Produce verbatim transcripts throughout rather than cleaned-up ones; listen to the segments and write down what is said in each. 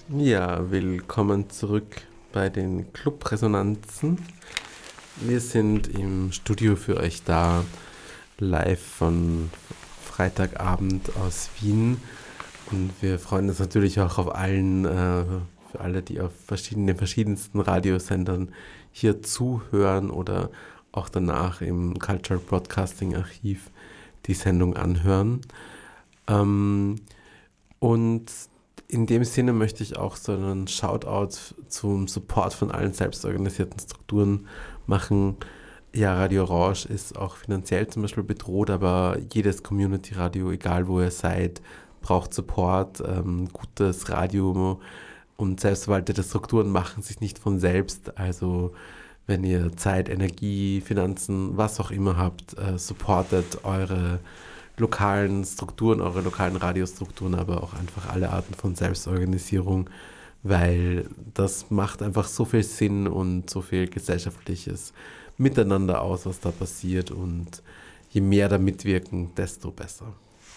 Ja, willkommen zurück bei den Clubresonanzen. Wir sind im Studio für euch da, live von Freitagabend aus Wien. Und wir freuen uns natürlich auch auf allen, äh, für alle, die auf verschiedenen, verschiedensten Radiosendern hier zuhören oder auch danach im Cultural Broadcasting Archiv die Sendung anhören. Ähm, und in dem Sinne möchte ich auch so einen Shoutout zum Support von allen selbstorganisierten Strukturen machen. Ja, Radio Orange ist auch finanziell zum Beispiel bedroht, aber jedes Community-Radio, egal wo ihr seid, braucht Support. Ähm, gutes Radio und selbstverwaltete Strukturen machen sich nicht von selbst. Also wenn ihr Zeit, Energie, Finanzen, was auch immer habt, äh, supportet eure lokalen Strukturen, eure lokalen Radiostrukturen, aber auch einfach alle Arten von Selbstorganisierung, weil das macht einfach so viel Sinn und so viel gesellschaftliches Miteinander aus, was da passiert, und je mehr da mitwirken, desto besser.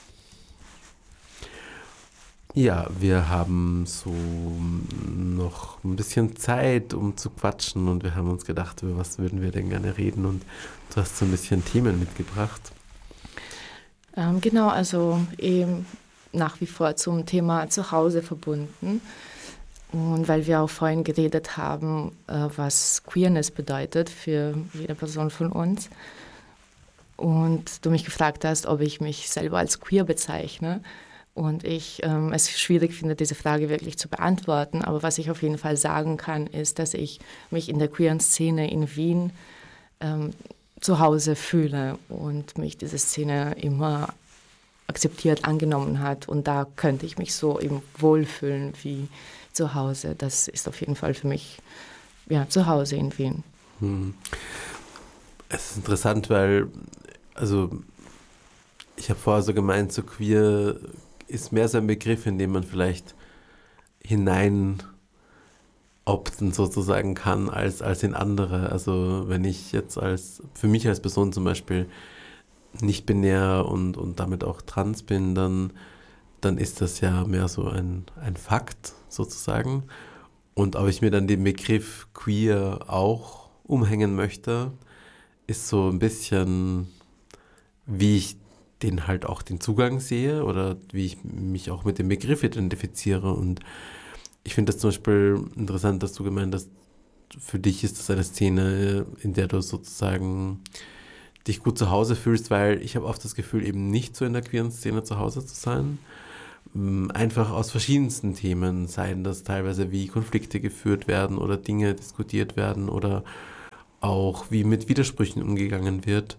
Ja, wir haben so noch ein bisschen Zeit, um zu quatschen, und wir haben uns gedacht, über was würden wir denn gerne reden, und du hast so ein bisschen Themen mitgebracht. Ähm, genau, also eben nach wie vor zum Thema Zuhause verbunden. Und weil wir auch vorhin geredet haben, äh, was Queerness bedeutet für jede Person von uns. Und du mich gefragt hast, ob ich mich selber als queer bezeichne. Und ich ähm, es schwierig finde, diese Frage wirklich zu beantworten. Aber was ich auf jeden Fall sagen kann, ist, dass ich mich in der queeren Szene in Wien ähm, zu Hause fühle und mich diese Szene immer akzeptiert angenommen hat. Und da könnte ich mich so eben wohlfühlen wie zu Hause. Das ist auf jeden Fall für mich ja, zu Hause in Wien. Hm. Es ist interessant, weil, also ich habe vorher so gemeint, so queer ist mehr so ein Begriff, in den man vielleicht hinein opten sozusagen kann, als, als in andere. Also wenn ich jetzt als, für mich als Person zum Beispiel nicht binär und, und damit auch trans bin, dann, dann ist das ja mehr so ein, ein Fakt sozusagen. Und ob ich mir dann den Begriff queer auch umhängen möchte, ist so ein bisschen, wie ich den halt auch den Zugang sehe oder wie ich mich auch mit dem Begriff identifiziere. Und ich finde das zum Beispiel interessant, dass du gemeint hast, für dich ist das eine Szene, in der du sozusagen dich gut zu Hause fühlst, weil ich habe oft das Gefühl, eben nicht so in der queeren Szene zu Hause zu sein. Einfach aus verschiedensten Themen, seien das teilweise, wie Konflikte geführt werden oder Dinge diskutiert werden oder auch wie mit Widersprüchen umgegangen wird.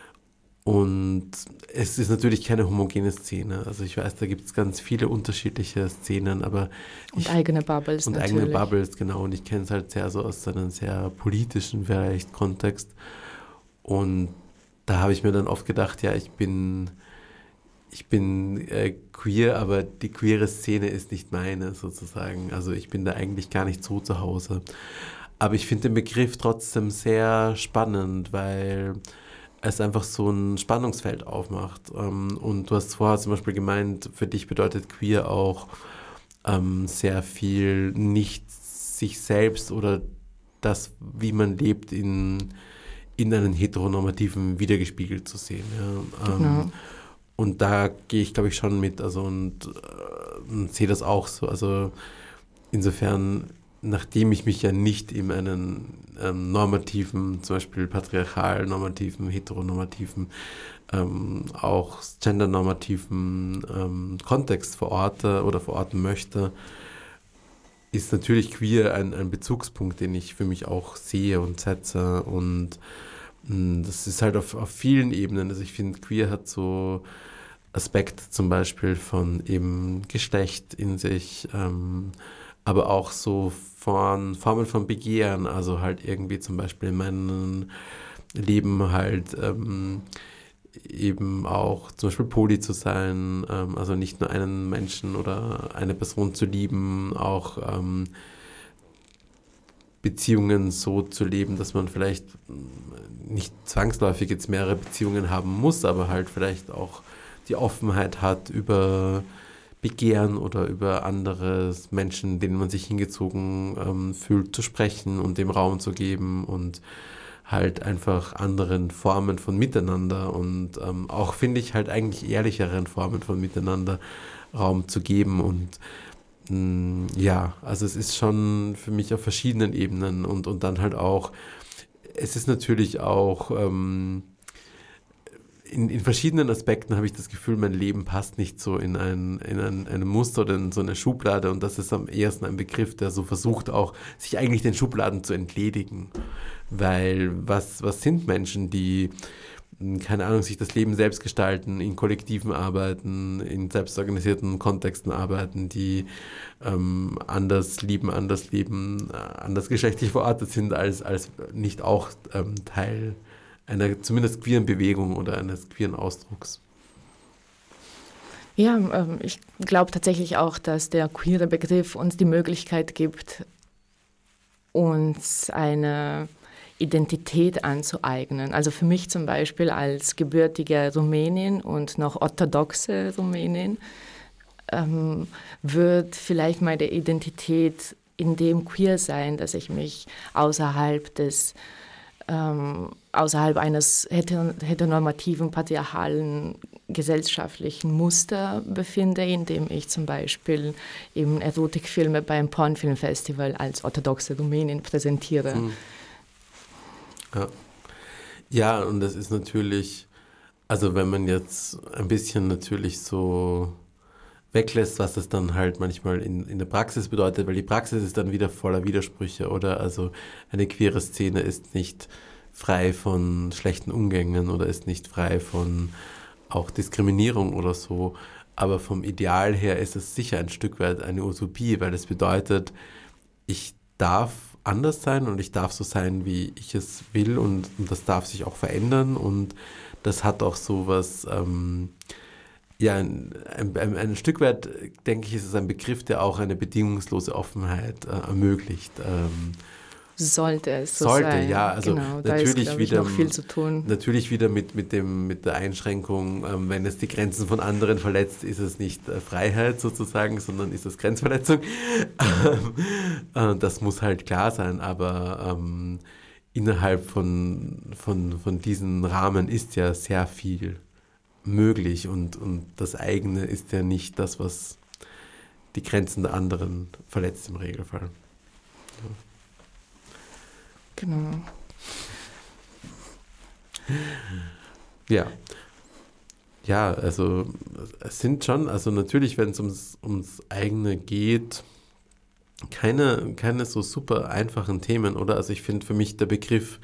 Und es ist natürlich keine homogene Szene. Also ich weiß, da gibt es ganz viele unterschiedliche Szenen, aber Und ich, eigene Bubbles und natürlich. eigene Bubbles, genau. Und ich kenne es halt sehr so aus einem sehr politischen vielleicht Kontext. Und da habe ich mir dann oft gedacht, ja, ich bin, ich bin äh, queer, aber die queere Szene ist nicht meine sozusagen. Also ich bin da eigentlich gar nicht so zu Hause. Aber ich finde den Begriff trotzdem sehr spannend, weil es einfach so ein Spannungsfeld aufmacht. Und du hast vorher zum Beispiel gemeint, für dich bedeutet queer auch ähm, sehr viel nicht sich selbst oder das, wie man lebt, in, in einen heteronormativen wiedergespiegelt zu sehen. Ja. Genau. Ähm, und da gehe ich, glaube ich, schon mit, also und, äh, und sehe das auch so. Also insofern, nachdem ich mich ja nicht in einen ähm, normativen, zum Beispiel patriarchal normativen, heteronormativen, ähm, auch gendernormativen ähm, Kontext verorte oder verorten möchte, ist natürlich queer ein, ein Bezugspunkt, den ich für mich auch sehe und setze, und mh, das ist halt auf, auf vielen Ebenen. Also ich finde, queer hat so Aspekt zum Beispiel von eben Geschlecht in sich, ähm, aber auch so von Formen von Begehren, also halt irgendwie zum Beispiel in meinem Leben halt ähm, eben auch zum Beispiel poly zu sein, ähm, also nicht nur einen Menschen oder eine Person zu lieben, auch ähm, Beziehungen so zu leben, dass man vielleicht nicht zwangsläufig jetzt mehrere Beziehungen haben muss, aber halt vielleicht auch die Offenheit hat, über Begehren oder über andere Menschen, denen man sich hingezogen ähm, fühlt, zu sprechen und dem Raum zu geben und halt einfach anderen Formen von Miteinander und ähm, auch, finde ich, halt eigentlich ehrlicheren Formen von Miteinander Raum zu geben. Und mh, ja, also es ist schon für mich auf verschiedenen Ebenen und, und dann halt auch, es ist natürlich auch ähm, in, in verschiedenen Aspekten habe ich das Gefühl, mein Leben passt nicht so in ein, in ein, eine Muster oder in so eine Schublade, und das ist am ehesten ein Begriff, der so versucht auch, sich eigentlich den Schubladen zu entledigen. Weil was, was sind Menschen, die, keine Ahnung, sich das Leben selbst gestalten, in Kollektiven arbeiten, in selbstorganisierten Kontexten arbeiten, die ähm, anders lieben, anders leben, äh, anders geschlechtlich verortet sind, als, als nicht auch ähm, Teil einer zumindest queeren Bewegung oder eines queeren Ausdrucks. Ja, ähm, ich glaube tatsächlich auch, dass der queere Begriff uns die Möglichkeit gibt, uns eine Identität anzueignen. Also für mich zum Beispiel als gebürtige Rumänin und noch orthodoxe Rumänin ähm, wird vielleicht meine Identität in dem queer sein, dass ich mich außerhalb des ähm, außerhalb eines heteronormativen, patriarchalen gesellschaftlichen Muster befinde, in dem ich zum Beispiel eben Erotikfilme beim Pornfilmfestival als orthodoxe Rumänin präsentiere. Hm. Ja. Ja, und das ist natürlich, also wenn man jetzt ein bisschen natürlich so weglässt, was das dann halt manchmal in, in der Praxis bedeutet, weil die Praxis ist dann wieder voller Widersprüche, oder? Also eine queere Szene ist nicht frei von schlechten Umgängen oder ist nicht frei von auch Diskriminierung oder so, aber vom Ideal her ist es sicher ein Stück weit eine Utopie, weil es bedeutet, ich darf anders sein und ich darf so sein, wie ich es will, und, und das darf sich auch verändern, und das hat auch sowas, ähm, ja, ein, ein, ein Stück weit, denke ich, ist es ein Begriff, der auch eine bedingungslose Offenheit äh, ermöglicht. Ähm, sollte es so sollte, sein. ja, also genau, da natürlich ist, wieder, noch viel zu tun. Natürlich wieder mit, mit, dem, mit der Einschränkung, ähm, wenn es die Grenzen von anderen verletzt, ist es nicht äh, Freiheit sozusagen, sondern ist es Grenzverletzung. äh, das muss halt klar sein, aber ähm, innerhalb von, von, von diesen Rahmen ist ja sehr viel möglich, und, und das eigene ist ja nicht das, was die Grenzen der anderen verletzt im Regelfall. Ja. Genau. Ja. Ja, also es sind schon, also natürlich, wenn es ums, ums eigene geht, keine, keine so super einfachen Themen, oder? Also ich finde für mich der Begriff,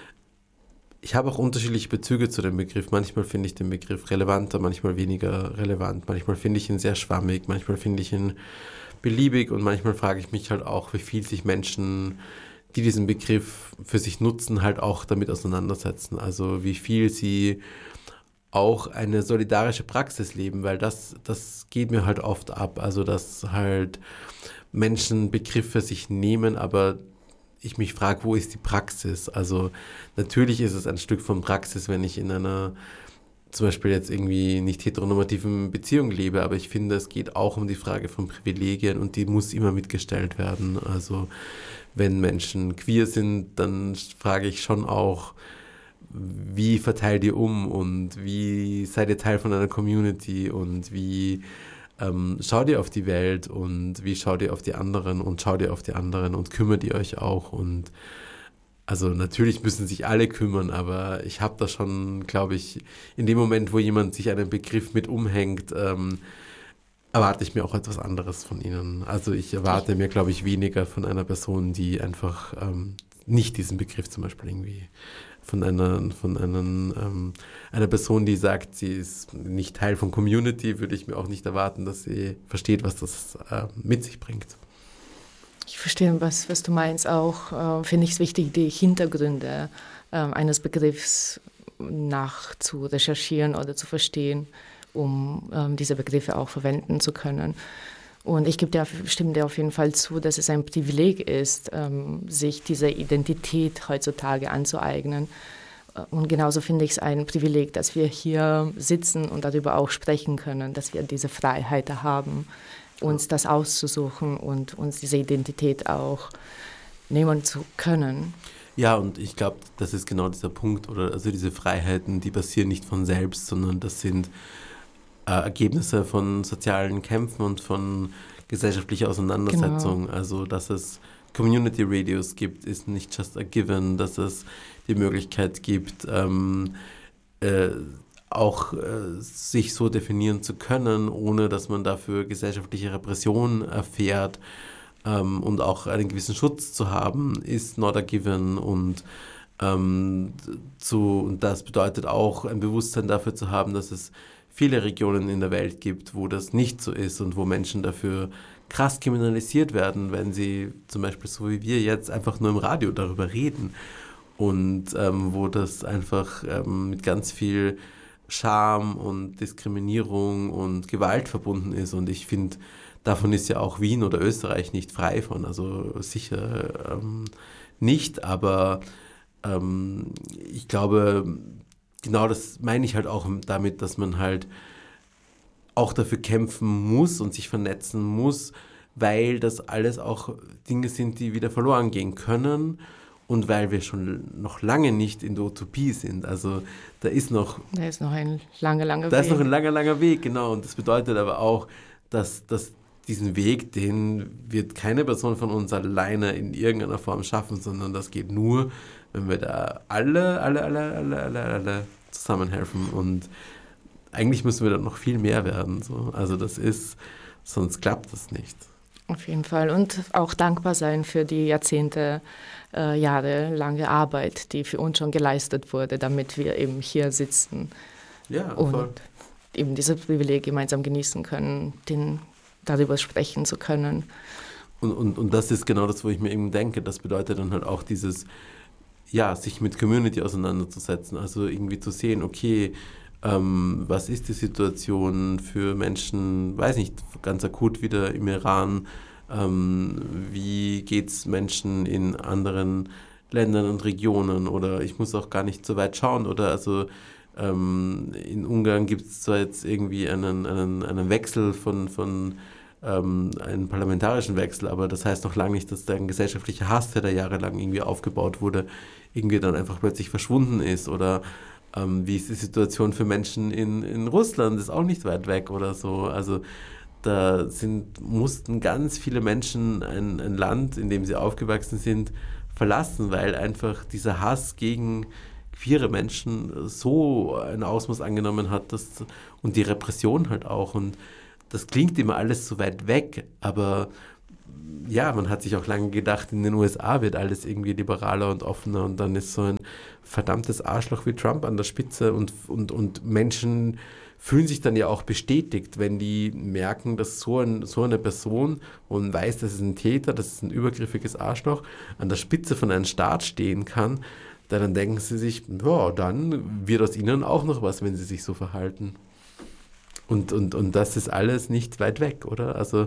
ich habe auch unterschiedliche Bezüge zu dem Begriff. Manchmal finde ich den Begriff relevanter, manchmal weniger relevant. Manchmal finde ich ihn sehr schwammig, manchmal finde ich ihn beliebig, und manchmal frage ich mich halt auch, wie viel sich Menschen, die diesen Begriff für sich nutzen, halt auch damit auseinandersetzen. Also wie viel sie auch eine solidarische Praxis leben, weil das, das geht mir halt oft ab. Also dass halt Menschen Begriffe sich nehmen, aber ich mich frage, wo ist die Praxis? Also natürlich ist es ein Stück von Praxis, wenn ich in einer zum Beispiel jetzt irgendwie nicht heteronormativen Beziehung lebe, aber ich finde, es geht auch um die Frage von Privilegien, und die muss immer mitgestellt werden. Also wenn Menschen queer sind, dann frage ich schon auch, wie verteilt ihr um und wie seid ihr Teil von einer Community und wie ähm, schaut ihr auf die Welt und wie schaut ihr auf die anderen und schaut ihr auf die anderen und kümmert ihr euch auch? Und also natürlich müssen sich alle kümmern, aber ich habe da schon, glaube ich, in dem Moment, wo jemand sich einen Begriff mit umhängt, ähm, erwarte ich mir auch etwas anderes von ihnen. Also ich erwarte mir, glaube ich, weniger von einer Person, die einfach ähm, nicht diesen Begriff zum Beispiel irgendwie von einer, von einem, ähm, einer Person, die sagt, sie ist nicht Teil von Community, würde ich mir auch nicht erwarten, dass sie versteht, was das äh, mit sich bringt. Ich verstehe, was, was du meinst. Auch äh, finde ich es wichtig, die Hintergründe äh, eines Begriffs nachzurecherchieren oder zu verstehen, um ähm, diese Begriffe auch verwenden zu können. Und ich gebe dir, stimme dir auf jeden Fall zu, dass es ein Privileg ist, ähm, sich diese Identität heutzutage anzueignen. Und genauso finde ich es ein Privileg, dass wir hier sitzen und darüber auch sprechen können, dass wir diese Freiheit haben, uns das auszusuchen und uns diese Identität auch nehmen zu können. Ja, und ich glaube, das ist genau dieser Punkt, oder also diese Freiheiten, die passieren nicht von selbst, sondern das sind äh, Ergebnisse von sozialen Kämpfen und von gesellschaftlicher Auseinandersetzung. Genau. Also, dass es Community Radios gibt, ist nicht just a given, dass es die Möglichkeit gibt, ähm, äh, auch äh, sich so definieren zu können, ohne dass man dafür gesellschaftliche Repression erfährt, ähm, und auch einen gewissen Schutz zu haben, ist not a given. Und, ähm, zu, und das bedeutet auch, ein Bewusstsein dafür zu haben, dass es viele Regionen in der Welt gibt, wo das nicht so ist und wo Menschen dafür krass kriminalisiert werden, wenn sie zum Beispiel so wie wir jetzt einfach nur im Radio darüber reden. Und ähm, wo das einfach ähm, mit ganz viel Scham und Diskriminierung und Gewalt verbunden ist. Und ich finde, davon ist ja auch Wien oder Österreich nicht frei von. Also sicher ähm, nicht, aber ähm, ich glaube, genau das meine ich halt auch damit, dass man halt auch dafür kämpfen muss und sich vernetzen muss, weil das alles auch Dinge sind, die wieder verloren gehen können und weil wir schon noch lange nicht in der Utopie sind. Also da ist noch... Da ist noch ein langer, langer da Weg. Da ist noch ein langer, langer Weg, genau. Und das bedeutet aber auch, dass, dass diesen Weg, den wird keine Person von uns alleine in irgendeiner Form schaffen, sondern das geht nur, wenn wir da alle, alle, alle, alle, alle, alle zusammenhelfen. Und eigentlich müssen wir da noch viel mehr werden. So. Also das ist, sonst klappt das nicht. Auf jeden Fall. Und auch dankbar sein für die Jahrzehnte, äh, jahrelange Arbeit, die für uns schon geleistet wurde, damit wir eben hier sitzen. Ja, und voll. Eben dieses Privileg gemeinsam genießen können, den, darüber sprechen zu können. Und, und, und das ist genau das, wo ich mir eben denke. Das bedeutet dann halt auch dieses, ja, sich mit Community auseinanderzusetzen. Also irgendwie zu sehen, okay, Ähm, was ist die Situation für Menschen, weiß nicht, ganz akut wieder im Iran, ähm, wie geht es Menschen in anderen Ländern und Regionen, oder ich muss auch gar nicht so weit schauen, oder also ähm, in Ungarn gibt es zwar jetzt irgendwie einen, einen, einen Wechsel von, von ähm, einen parlamentarischen Wechsel, aber das heißt noch lange nicht, dass der gesellschaftliche Hass, der da jahrelang irgendwie aufgebaut wurde, irgendwie dann einfach plötzlich verschwunden ist, oder Ähm, wie ist die Situation für Menschen in, in Russland, ist auch nicht weit weg oder so. Also da sind, mussten ganz viele Menschen ein, ein Land, in dem sie aufgewachsen sind, verlassen, weil einfach dieser Hass gegen queere Menschen so ein Ausmaß angenommen hat, dass, und die Repression halt auch. Und das klingt immer alles so weit weg, aber ja, man hat sich auch lange gedacht, in den U S A wird alles irgendwie liberaler und offener, und dann ist so ein verdammtes Arschloch wie Trump an der Spitze, und, und, und Menschen fühlen sich dann ja auch bestätigt, wenn die merken, dass so, ein, so eine Person, wo man weiß, das ist ein Täter, das ist ein übergriffiges Arschloch, an der Spitze von einem Staat stehen kann, dann denken sie sich, ja, dann wird aus ihnen auch noch was, wenn sie sich so verhalten. Und, und, und das ist alles nicht weit weg, oder? Also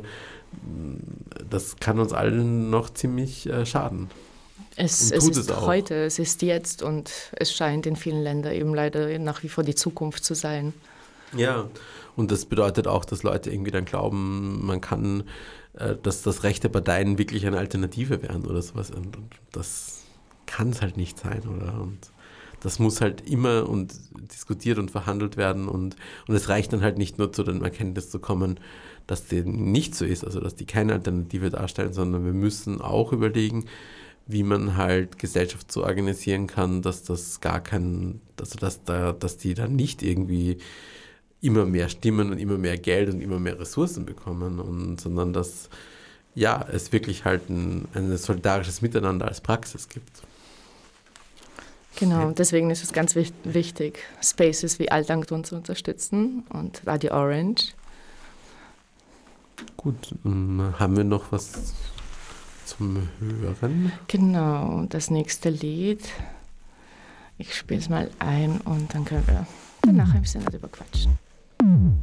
das kann uns allen noch ziemlich äh, schaden. Es, es ist es heute, es ist jetzt, und es scheint in vielen Ländern eben leider nach wie vor die Zukunft zu sein. Ja, und das bedeutet auch, dass Leute irgendwie dann glauben, man kann, äh, dass das rechte Parteien wirklich eine Alternative wären oder sowas. Und, und das kann es halt nicht sein, oder? Und das muss halt immer und diskutiert und verhandelt werden, und, und es reicht dann halt nicht nur zu der Erkenntnis zu kommen, dass dem nicht so ist, also dass die keine Alternative darstellen, sondern wir müssen auch überlegen, wie man halt Gesellschaft so organisieren kann, dass das gar kein, also dass da, dass die dann nicht irgendwie immer mehr Stimmen und immer mehr Geld und immer mehr Ressourcen bekommen, und sondern dass ja es wirklich halt ein, ein solidarisches Miteinander als Praxis gibt. Genau, deswegen ist es ganz wichtig, Spaces wie Altangton zu unterstützen und Radio Orange. Gut, um, haben wir noch was zum Hören? Genau, das nächste Lied. Ich spiele es mal ein und dann können wir danach ein bisschen darüber quatschen.